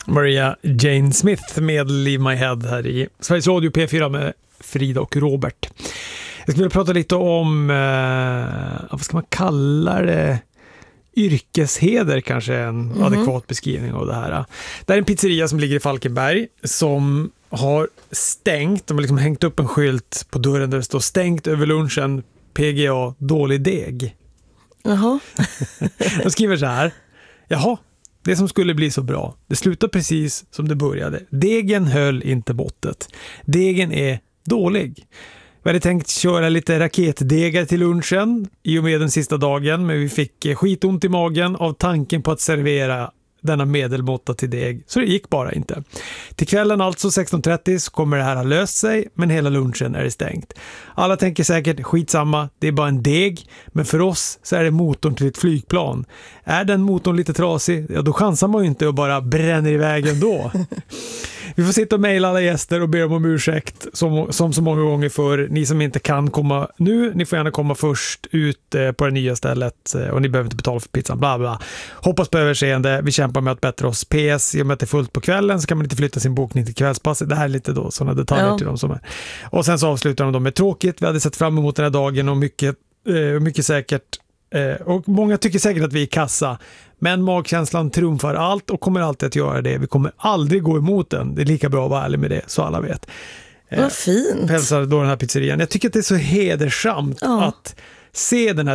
Maria Jane Smith med Leave My Head här i Sveriges Radio P4 med Frida och Robert. Jag skulle vilja prata lite om, vad ska man kalla det? Yrkesheder kanske är en adekvat beskrivning av det här. Det är en pizzeria som ligger i Falkenberg som har stängt. De har liksom hängt upp en skylt på dörren där det står stängt över lunchen, PGA, dålig deg. Jaha. De skriver så här: jaha, det som skulle bli så bra, det slutar precis som det började. Degen höll inte måttet. Degen är dålig. Vi hade tänkt köra lite raketdegar till lunchen i och med den sista dagen, men vi fick skitont i magen av tanken på att servera denna medelmåtta till deg, så det gick bara inte. Till kvällen alltså 16:30 så kommer det här ha löst sig, men hela lunchen är det stängt. Alla tänker säkert skitsamma, det är bara en deg, men för oss så är det motorn till ett flygplan. Är den motorn lite trasig, ja då chansar man ju inte och bara bränner iväg ändå. Vi får sitta och mejla alla gäster och be dem om ursäkt som så många gånger för ni som inte kan komma nu. Ni får gärna komma först ut på det nya stället och ni behöver inte betala för pizzan, bla bla. Hoppas på överseende. Vi kämpar med att bättra oss. PS, i och med att det är fullt på kvällen så kan man inte flytta sin bokning till kvällspasset. Det här är lite då sådana detaljer till dem som är. Och sen så avslutar de med tråkigt. Vi hade sett fram emot den här dagen och mycket säkert. Och många tycker säkert att vi är kassa, men magkänslan trumfar allt och kommer alltid att göra det. Vi kommer aldrig gå emot den. Det är lika bra att vara ärlig med det, så alla vet. Vad fint. Hälsar då den här pizzerian. Jag tycker att det är så hedersamt att se den här